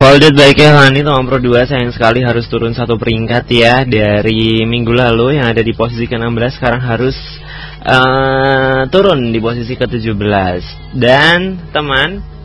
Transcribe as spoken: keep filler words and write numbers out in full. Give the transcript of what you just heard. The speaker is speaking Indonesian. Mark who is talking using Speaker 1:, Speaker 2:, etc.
Speaker 1: Folded by Kehlani nomor dua sayang sekali harus turun satu peringkat ya. Dari minggu lalu yang ada di posisi ke enam belas sekarang harus uh, turun di posisi ke tujuh belas. Dan teman